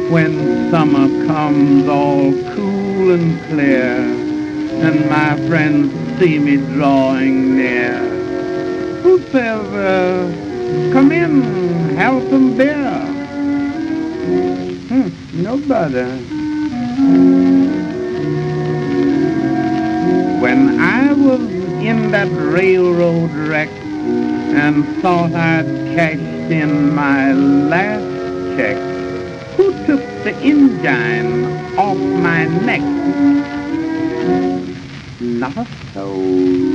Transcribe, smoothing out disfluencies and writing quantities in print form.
when summer comes all cool and clear, and my friends see me drawing near. Who says, come in, have some beer? Nobody. When I was in that railroad wreck and thought I'd cashed in my last check, who took the engine off my neck? Not a soul.